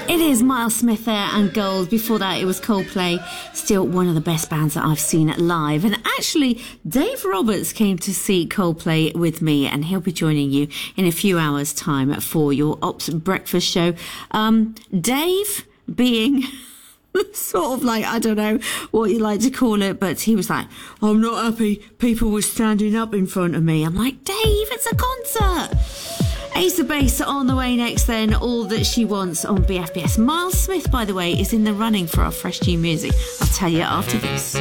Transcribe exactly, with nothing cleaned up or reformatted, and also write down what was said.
It is Miles Smith there and Gold. Before that, it was Coldplay. Still one of the best bands that I've seen live. And actually, Dave Roberts came to see Coldplay with me, and he'll be joining you in a few hours' time for your Ops Breakfast show. Um, Dave being sort of like, I don't know what you like to call it, but he was like, I'm not happy people were standing up in front of me. I'm like, Dave, it's a concert. Ace of Base on the way next then, All That She Wants on B F B S. Miles Smith, by the way, is in the running for our fresh new music. I'll tell you after this.